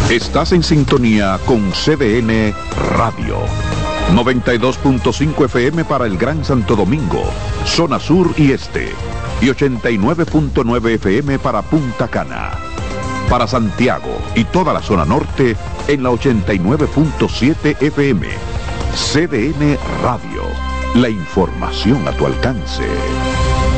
Estás en sintonía con CDN Radio. 92.5 FM para el Gran Santo Domingo, zona sur y este. Y 89.9 FM para Punta Cana. Para Santiago y toda la zona norte en la 89.7 FM. CDN Radio. La información a tu alcance.